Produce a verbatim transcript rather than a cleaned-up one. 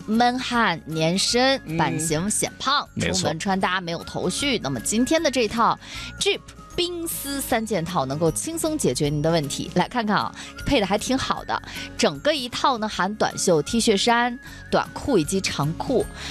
闷汗粘身，版型显胖， 嗯、 出门穿搭没有头绪。那么今天的这套 Jeep冰丝三件套能够轻松解决您的问题。来看看啊，配的还挺好的，整个一套呢含短袖 T 恤衫、短裤以及长裤，